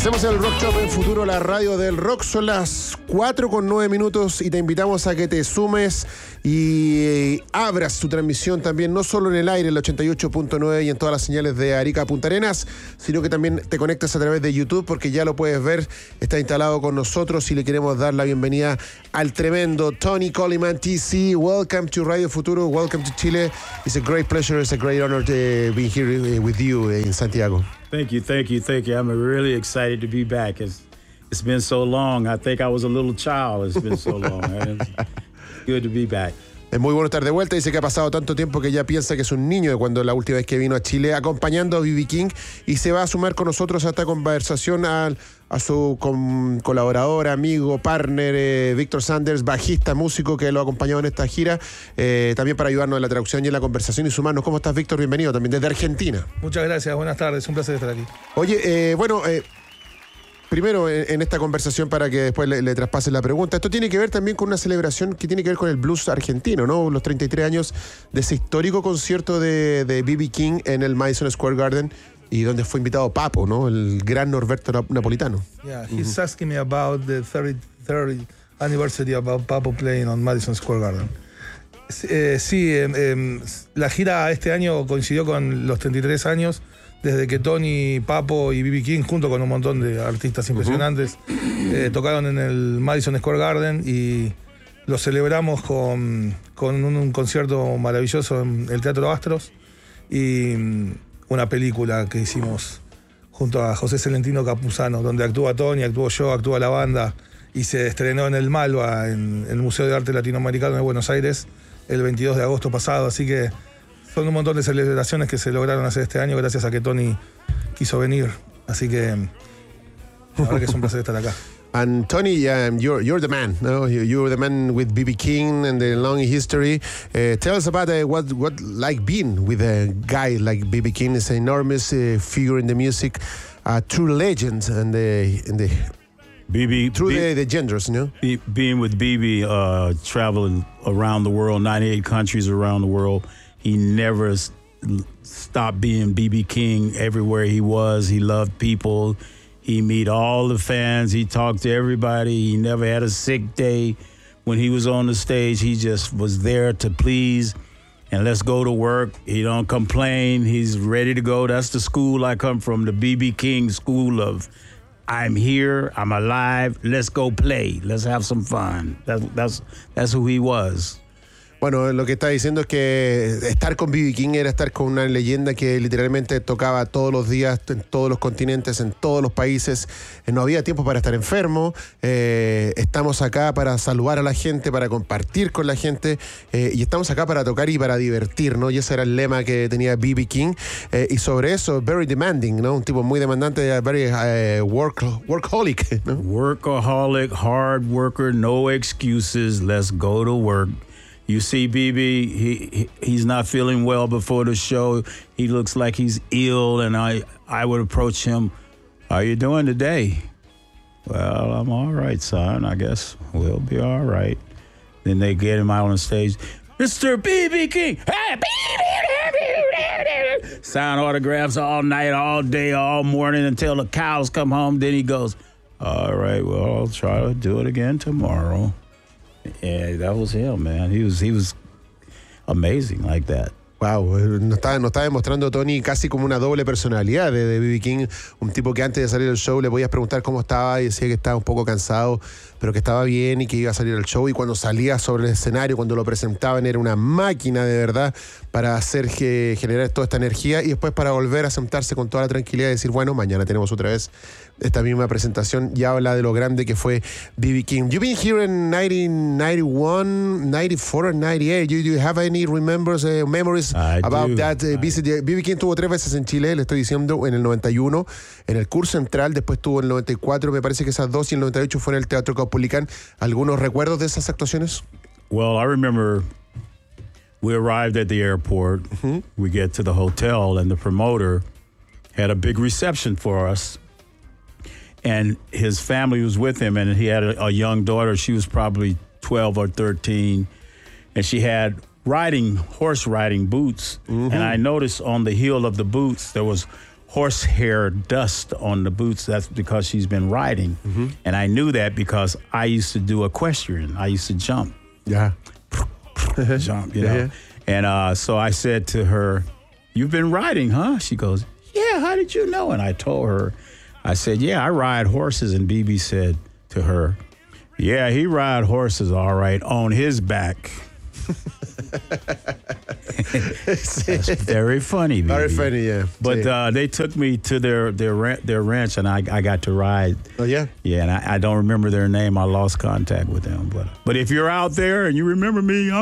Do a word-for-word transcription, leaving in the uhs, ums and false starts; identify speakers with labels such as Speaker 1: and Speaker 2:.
Speaker 1: Hacemos el Rock Shop en Futuro, la radio del rock. Son las cuatro con nueve minutos y te invitamos a que te sumes y abras tu transmisión también, no solo en el aire, el ochenta y ocho punto nueve y en todas las señales de Arica a Punta Arenas, sino que también te conectas a través de YouTube, porque ya lo puedes ver, está instalado con nosotros y le queremos dar la bienvenida al tremendo Tony Coleman T C. Welcome to Radio Futuro, welcome to Chile. It's a great pleasure, it's a great honor to be here with you in Santiago.
Speaker 2: Thank you, thank you, thank you. I'm really excited to be back. It's, it's been so long. I think I was a little child. It's been so long. It's good to be back.
Speaker 1: Es muy bueno estar de vuelta. Dice que ha pasado tanto tiempo que ya piensa que es un niño de cuando la última vez que vino a Chile, acompañando a B B King, y se va a sumar con nosotros a esta conversación a, a su con, colaborador, amigo, partner, eh, Víctor Sanders, bajista, músico que lo ha acompañado en esta gira, eh, también para ayudarnos en la traducción y en la conversación y sumarnos. ¿Cómo estás, Víctor? Bienvenido también desde Argentina.
Speaker 3: Muchas gracias, buenas tardes, un placer estar aquí.
Speaker 1: Oye, eh, bueno... Eh, Primero, en esta conversación, para que después le, le traspases la pregunta, esto tiene que ver también con una celebración que tiene que ver con el blues argentino, ¿no? Los treinta y tres años de ese histórico concierto de B B King en el Madison Square Garden, y donde fue invitado Papo, ¿no? El gran Norberto Napolitano.
Speaker 3: Yeah, he's mm-hmm. asking me about the thirtieth anniversary about Papo playing on Madison Square Garden. Eh, sí, eh, eh, la gira este año coincidió con los treinta y tres años desde que Tony, Papo y B B King, junto con un montón de artistas impresionantes, uh-huh. eh, tocaron en el Madison Square Garden, y lo celebramos con, con un, un concierto maravilloso en el Teatro Astros y una película que hicimos junto a José Celentino Capuzano, donde actúa Tony, actúo yo, actúa la banda, y se estrenó en el Malva, en, en el Museo de Arte Latinoamericano de Buenos Aires, el veintidós de agosto pasado. Así que son un montón de celebraciones que se lograron hacer este año gracias a que Tony quiso venir. Así que la verdad que es un placer estar acá.
Speaker 1: And Tony, um, you're you're the man. No, you're the man with B B King and the long history. Uh, tell us about uh, what what like being with a guy like B B King. Is an enormous uh, figure in the music, a true legend, and the and the
Speaker 2: B B
Speaker 1: through
Speaker 2: B,
Speaker 1: the, the genders, you know.
Speaker 2: B, being with B B, uh, traveling around the world, ninety-eight countries around the world. He never stopped being B B King everywhere he was. He loved people. He meet all the fans. He talked to everybody. He never had a sick day. When he was on the stage, he just was there to please. And let's go to work. He don't complain. He's ready to go. That's the school I come from, the B B King school of I'm here, I'm alive, let's go play, let's have some fun. That's, that's, that's who he was.
Speaker 1: Bueno, lo que está diciendo es que estar con B B King era estar con una leyenda que literalmente tocaba todos los días, en todos los continentes, en todos los países. No había tiempo para estar enfermo. Eh, estamos acá para saludar a la gente, para compartir con la gente, eh, y estamos acá para tocar y para divertir, ¿no? Y ese era el lema que tenía B B King. Eh, y sobre eso, very demanding, ¿no? Un tipo muy demandante, very uh, work, workaholic, ¿no?
Speaker 2: Workaholic, hard worker, no excuses, let's go to work. You see B B, he, he he's not feeling well before the show. He looks like he's ill, and I, I would approach him, how you doing today? Well, I'm all right, son, I guess. We'll be all right. Then they get him out on the stage. Mister B B King, hey, sign autographs all night, all day, all morning until the cows come home. Then he goes, all right, well, I'll try to do it again tomorrow. Yeah, that was him, man. He was he was amazing like that.
Speaker 1: Wow, nos está, nos está demostrando Tony casi como una doble personalidad de, de B B King, un tipo que antes de salir al show le podías preguntar cómo estaba y decía que estaba un poco cansado, pero que estaba bien y que iba a salir al show, y cuando salía sobre el escenario, cuando lo presentaban, era una máquina de verdad para hacer que generar toda esta energía, y después para volver a sentarse con toda la tranquilidad y decir, bueno, mañana tenemos otra vez esta misma presentación. Y habla de lo grande que fue B B King. You've been here in nineteen ninety-one, ninety-four and ninety-eight. Do you have any remembers, uh, memories
Speaker 2: I
Speaker 1: about
Speaker 2: do.
Speaker 1: that uh, visit? B B King tuvo tres veces en Chile, le estoy diciendo, en el noventa y uno, en el Curso Central, después tuvo en el noventa y cuatro, me parece que esas dos, y en el noventa y ocho fue en el Teatro Caupolicán. ¿Algunos recuerdos de esas actuaciones?
Speaker 2: Well, I remember we arrived at the airport. Mm-hmm. We get to the hotel, and the promoter had a big reception for us. And his family was with him, and he had a, a young daughter. She was probably twelve or thirteen, and she had riding, horse riding boots. Mm-hmm. And I noticed on the heel of the boots, there was horsehair dust on the boots. That's because she's been riding.
Speaker 1: Mm-hmm.
Speaker 2: And I knew that because I used to do equestrian. I used to jump.
Speaker 1: Yeah.
Speaker 2: jump, you
Speaker 1: Yeah,
Speaker 2: know.
Speaker 1: yeah.
Speaker 2: And uh, so I said to her, "You've been riding, huh?" She goes, "Yeah, how did you know?" And I told her, I said, "Yeah, I ride horses." And B B said to her, "Yeah, he ride horses all right on his back." That's very funny, B B.
Speaker 1: Very funny, yeah.
Speaker 2: But
Speaker 1: Yeah.
Speaker 2: uh, they took me to their their ran- their ranch, and I, I got to ride.
Speaker 1: Oh, yeah?
Speaker 2: Yeah, and I, I don't remember their name. I lost contact with them. But but if you're out there and you remember me,